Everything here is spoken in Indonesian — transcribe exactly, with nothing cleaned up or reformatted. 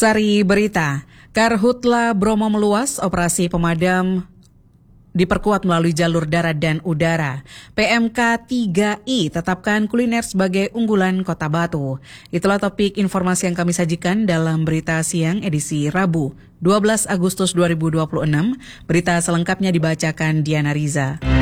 Sari berita, Karhutla Bromo meluas, operasi pemadam diperkuat melalui jalur darat dan udara. P M K tiga I tetapkan kuliner sebagai unggulan Kota Batu. Itulah topik informasi yang kami sajikan dalam Berita Siang edisi Rabu, dua belas Agustus dua ribu dua puluh enam. Berita selengkapnya dibacakan Diana Riza.